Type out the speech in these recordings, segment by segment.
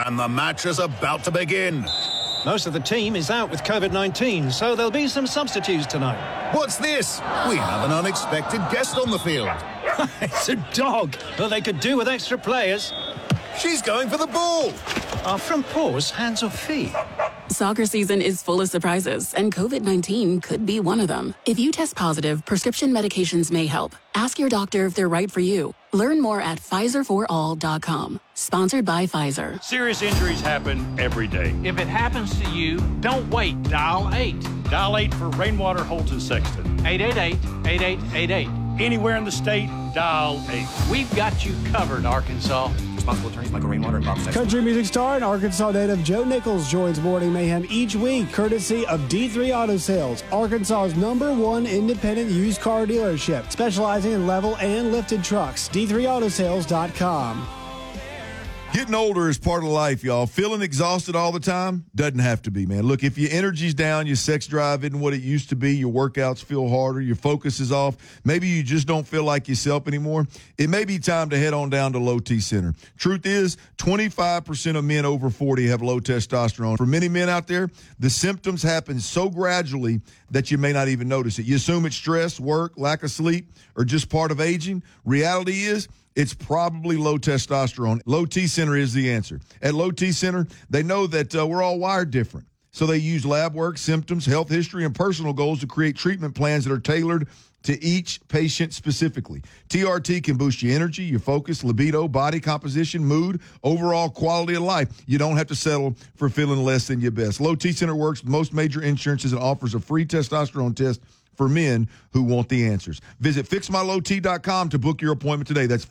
And the match is about to begin. Most of the team is out with COVID-19, so there'll be some substitutes tonight. What's this? We have an unexpected guest on the field. It's a dog. Well, they could do with extra players. She's going for the ball. Are front paws hands or feet? Soccer season is full of surprises, and COVID-19 could be one of them. If you test positive, prescription medications may help. Ask your doctor if they're right for you. Learn more at PfizerForAll.com. Sponsored by Pfizer. Serious injuries happen every day. If it happens to you, don't wait. Dial 8. Dial 8 for Rainwater, Holt, and Sexton. 888-8888. Anywhere in the state, dial 8. We've got you covered, Arkansas. Responsible attorneys Michael Rainwater and Bob Sexton. Country music star and Arkansas native Joe Nichols joins Morning Mayhem each week, courtesy of D3 Auto Sales, Arkansas's #1 independent used car dealership, specializing in level and lifted trucks. D3AutoSales.com. Getting older is part of life, y'all. Feeling exhausted all the time? Doesn't have to be, man. Look, if your energy's down, your sex drive isn't what it used to be, your workouts feel harder, your focus is off, maybe you just don't feel like yourself anymore, it may be time to head on down to Low T Center. Truth is, 25% of men over 40 have low testosterone. For many men out there, the symptoms happen so gradually that you may not even notice it. You assume it's stress, work, lack of sleep, or just part of aging. Reality is, it's probably low testosterone. Low T Center is the answer. At Low T Center, they know that we're all wired different. So they use lab work, symptoms, health history, and personal goals to create treatment plans that are tailored to each patient specifically. TRT can boost your energy, your focus, libido, body composition, mood, overall quality of life. You don't have to settle for feeling less than your best. Low T Center works with most major insurances and offers a free testosterone test for men who want the answers. Visit FixMyLowT.com to book your appointment today. That's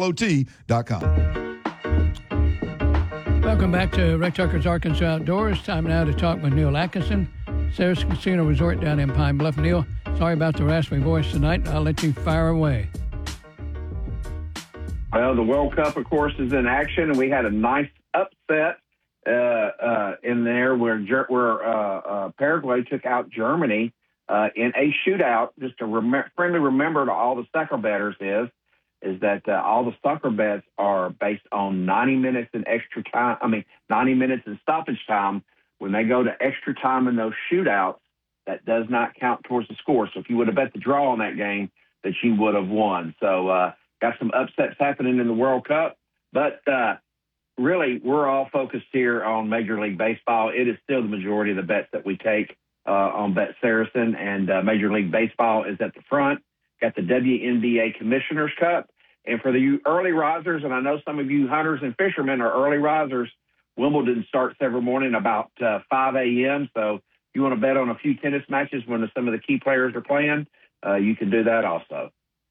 FixMyLowT.com. Welcome back to Ray Tucker's Arkansas Outdoors. Time now to talk with Neil Atkinson, Sarah's Casino Resort down in Pine Bluff. Neil, sorry about the raspy voice tonight. I'll let you fire away. Well, the World Cup, of course, is in action, and we had a nice upset in there where Paraguay took out Germany in a shootout. Just a friendly remember to all the sucker bettors is that all the sucker bets are based on 90 minutes in extra time. 90 minutes in stoppage time. When they go to extra time in those shootouts, that does not count towards the score. So if you would have bet the draw on that game, that you would have won. So got some upsets happening in the World Cup. But really, we're all focused here on Major League Baseball. It is still the majority of the bets that we take on Bet Saracen, and Major League Baseball is at the front. Got the WNBA Commissioner's Cup. And for the early risers, and I know some of you hunters and fishermen are early risers, Wimbledon starts every morning about 5 a.m. So if you want to bet on a few tennis matches when some of the key players are playing, you can do that also.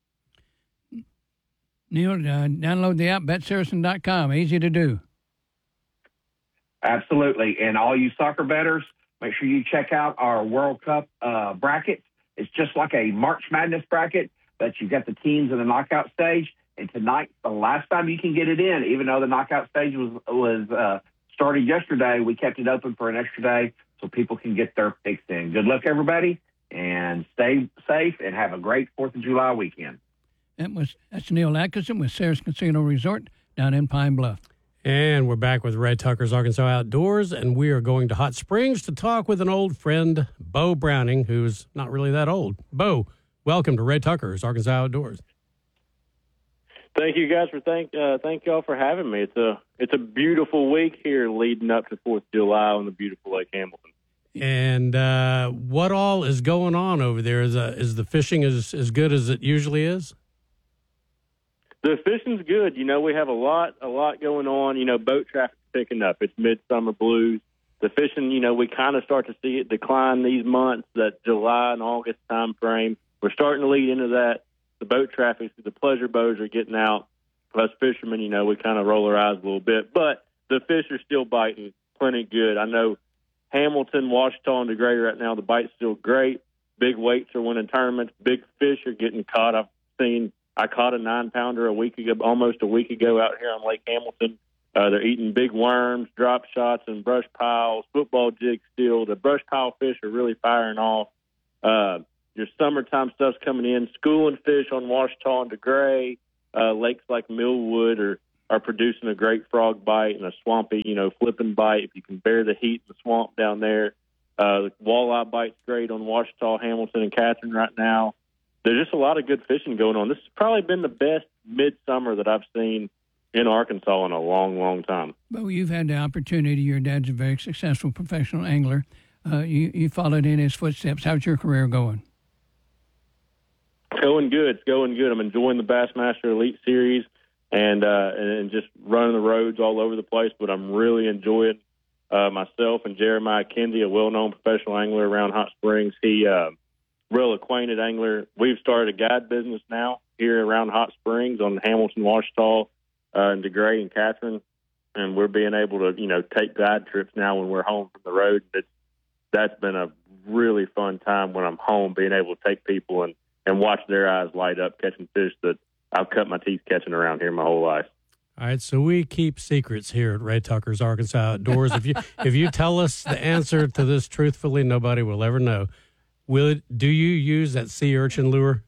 Neil, download the app, BetSaracen.com. Easy to do. Absolutely. And all you soccer bettors, make sure you check out our World Cup bracket. It's just like a March Madness bracket, but you've got the teams in the knockout stage. And tonight, the last time you can get it in, even though the knockout stage was started yesterday, we kept it open for an extra day so people can get their picks in. Good luck, everybody, and stay safe and have a great 4th of July weekend. That's Neil Atkinson with Sarah's Casino Resort down in Pine Bluff. And we're back with Ray Tucker's Arkansas Outdoors, and we are going to Hot Springs to talk with an old friend, Bo Browning, who's not really that old. Bo, welcome to Ray Tucker's Arkansas Outdoors. Thank you guys for thank y'all for having me. It's a beautiful week here leading up to 4th of July on the beautiful Lake Hamilton. And what all is going on over there? Is the fishing as good as it usually is? The fishing's good. You know, we have a lot going on. You know, boat traffic's picking up. It's midsummer blues. The fishing, you know, we kind of start to see it decline these months, that July and August time frame. We're starting to lead into that. The boat traffic, the pleasure boats are getting out. Us fishermen, you know, we kind of roll our eyes a little bit. But the fish are still biting plenty good. I know Hamilton, Washita, and DeGray right now, the bite's still great. Big weights are winning tournaments. Big fish are getting caught. I caught a 9-pounder almost a week ago out here on Lake Hamilton. They're eating big worms, drop shots, and brush piles, football jigs still. The brush pile fish are really firing off. Your summertime stuff's coming in. Schooling fish on Washita and DeGray. Lakes like Millwood are are producing a great frog bite and a swampy, flipping bite. If you can bear the heat in the swamp down there, the walleye bite's great on Ouachita, Hamilton, and Catherine right now. There's just a lot of good fishing going on. This has probably been the best midsummer that I've seen in Arkansas in a long, long time. Well, you've had the opportunity. Your dad's a very successful professional angler. You followed in his footsteps. How's your career going? Going good. It's going good. I'm enjoying the Bassmaster Elite Series and just running the roads all over the place, but I'm really enjoying myself and Jeremiah Kendi, a well-known professional angler around Hot Springs. He real acquainted angler. We've started a guide business now here around Hot Springs on Hamilton, Ouachita, and DeGray and Catherine, and we're being able to, take guide trips now when we're home from the road. That's been a really fun time when I'm home, being able to take people and watch their eyes light up catching fish that I've cut my teeth catching around here my whole life. All right, so we keep secrets here at Ray Tucker's Arkansas Outdoors. If you tell us the answer to this truthfully, nobody will ever know. Do you use that sea urchin lure?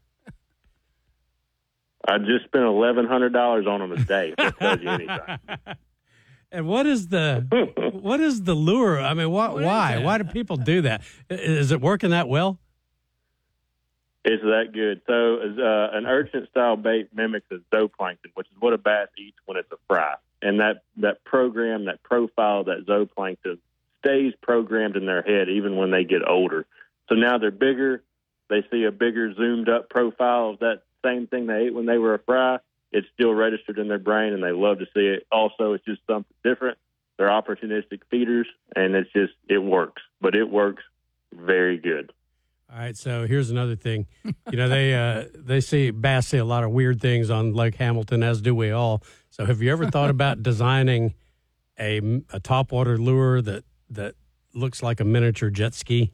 I just spent $1,100 on them a day. That tells you anything. And what is the lure? I mean, why? Why do people do that? Is it working that well? It's that good. So an urchin-style bait mimics a zooplankton, which is what a bass eats when it's a fry. And that program, that profile, that zooplankton stays programmed in their head even when they get older. So now they're bigger. They see a bigger, zoomed-up profile of that same thing they ate when they were a fry. It's still registered in their brain, and they love to see it. Also, it's just something different. They're opportunistic feeders, and it works. But it works very good. All right, so here's another thing. They see bass see a lot of weird things on Lake Hamilton, as do we all. So have you ever thought about designing a topwater lure that looks like a miniature jet ski?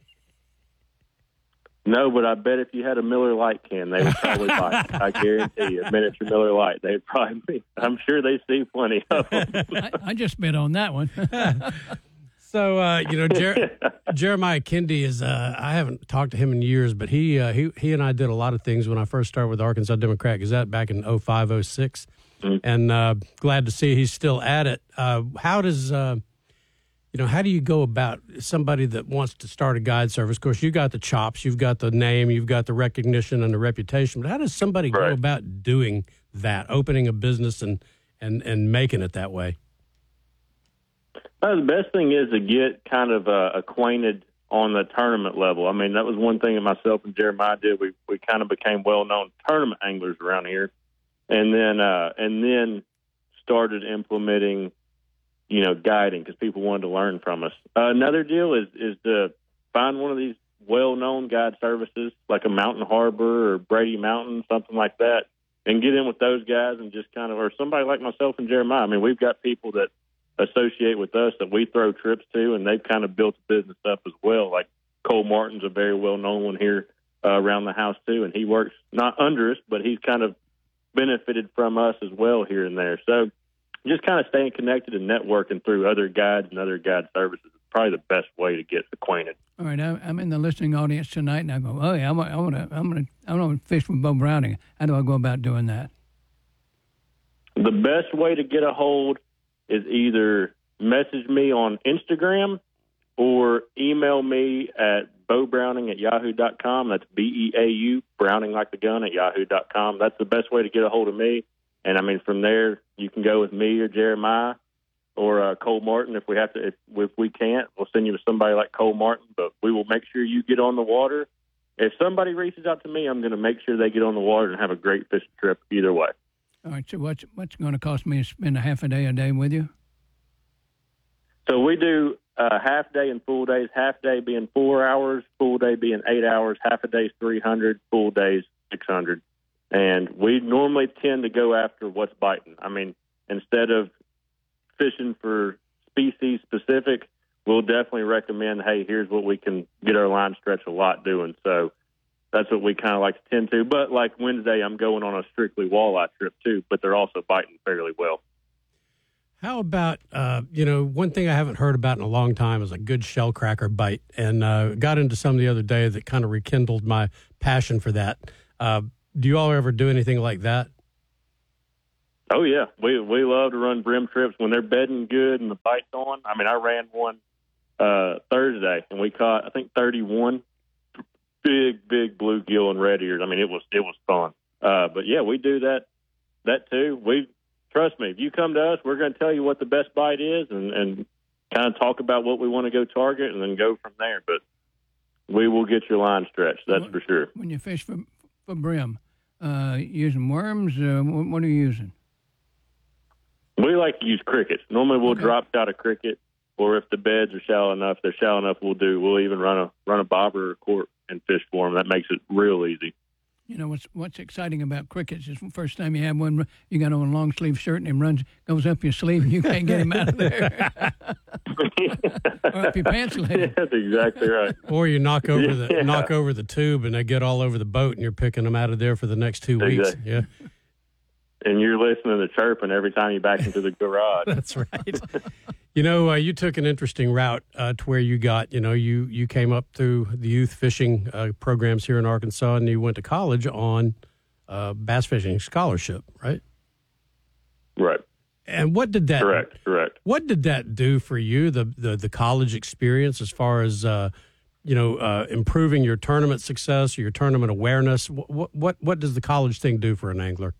No, but I bet if you had a Miller Lite can, they would probably buy it. I guarantee you, a miniature Miller Lite, they'd probably be. I'm sure they see plenty of them. I just bet on that one. So, Jeremiah Kendi is, I haven't talked to him in years, but he and I did a lot of things when I first started with Arkansas Democrat Gazette back in 05, 06. Mm-hmm. And glad to see he's still at it. How do you go about somebody that wants to start a guide service? Of course, you got the chops, you've got the name, you've got the recognition and the reputation, but how does somebody go about doing that, opening a business and making it that way? The best thing is to get kind of acquainted on the tournament level. I mean, that was one thing that myself and Jeremiah did. We kind of became well-known tournament anglers around here, and then started implementing, guiding because people wanted to learn from us. Another deal is to find one of these well-known guide services like a Mountain Harbor or Brady Mountain, something like that, and get in with those guys and just kind of, or somebody like myself and Jeremiah. I mean, we've got people that associate with us that we throw trips to, and they've kind of built a business up as well. Like Cole Martin's a very well-known one here around the house too, and he works not under us, but he's kind of benefited from us as well here and there. So just kind of staying connected and networking through other guides and other guide services is probably the best way to get acquainted. All right, I'm in the listening audience tonight, and I go, oh yeah, I want to fish with Bo Browning. How do I go about doing that? The best way to get a hold is either message me on Instagram or email me at bobrowning@yahoo.com. That's BEAU, Browning like the gun, at yahoo.com. That's the best way to get a hold of me. And, I mean, from there, you can go with me or Jeremiah or Cole Martin. If we have to, if we can't, we'll send you to somebody like Cole Martin. But we will make sure you get on the water. If somebody reaches out to me, I'm going to make sure they get on the water and have a great fishing trip either way. All right, so what's going to cost me to spend a half a day with you? So we do half day and full days, half day being 4 hours, full day being 8 hours, half a day is 300, full days 600. And we normally tend to go after what's biting. I mean, instead of fishing for species specific, we'll definitely recommend, hey, here's what we can get our line stretch a lot doing. So that's what we kind of like to tend to. But like Wednesday, I'm going on a strictly walleye trip too, but they're also biting fairly well. How about, one thing I haven't heard about in a long time is a good shell cracker bite, and got into some the other day that kind of rekindled my passion for that. Do you all ever do anything like that? Oh, yeah. We love to run brim trips when they're bedding good and the bite's on. I mean, I ran one Thursday, and we caught, I think, 31 big bluegill and red ears. I mean, it was fun. But, yeah, we do that too. Trust me, if you come to us, we're going to tell you what the best bite is and kind of talk about what we want to go target and then go from there. But we will get your line stretched, that's for sure. When you fish for brim, using worms, what are you using? We like to use crickets. Normally we'll drop out a cricket, or if the beds are shallow enough, we'll even run a bobber or a cork and fish for them. That makes it real easy. You know, what's exciting about crickets is the first time you have one, you got on a long sleeve shirt and him goes up your sleeve and you can't get him out of there. Or up your pants leg. That's exactly right. Or you knock over the tube and they get all over the boat and you're picking them out of there for the next 2 weeks. Exactly. Yeah. And you're listening to chirping every time you back into the garage. That's right. You know, you took an interesting route to where you got, you came up through the youth fishing programs here in Arkansas, and you went to college on bass fishing scholarship, right? Right. And what did that? Correct. What did that do for you, the college experience, as far as improving your tournament success, your tournament awareness? What does the college thing do for an angler?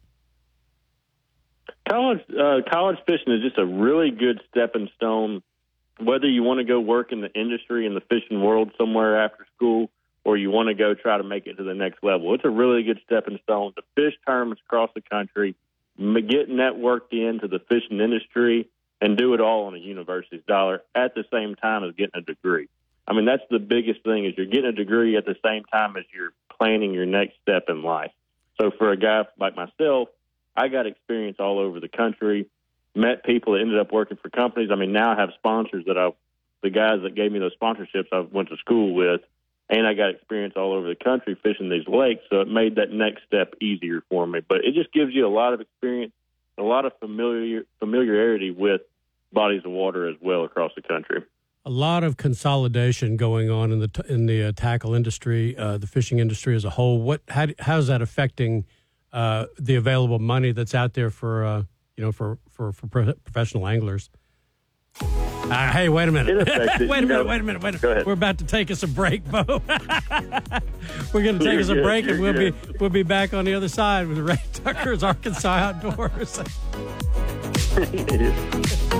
College fishing is just a really good stepping stone, whether you want to go work in the industry, in the fishing world somewhere after school, or you want to go try to make it to the next level. It's a really good stepping stone to fish tournaments across the country, get networked into the fishing industry, and do it all on a university's dollar at the same time as getting a degree. I mean, that's the biggest thing, is you're getting a degree at the same time as you're planning your next step in life. So for a guy like myself, I got experience all over the country, met people that ended up working for companies. I mean, now I have sponsors the guys that gave me those sponsorships I went to school with, and I got experience all over the country fishing these lakes, so it made that next step easier for me. But it just gives you a lot of experience, a lot of familiarity with bodies of water as well across the country. A lot of consolidation going on in the tackle industry, the fishing industry as a whole. How's that affecting the available money that's out there for professional anglers? Hey, wait a minute. Wait a minute. We're about to take us a break, Bo. We're going to take us a break, and we'll be back on the other side with Ray Tucker's Arkansas Outdoors.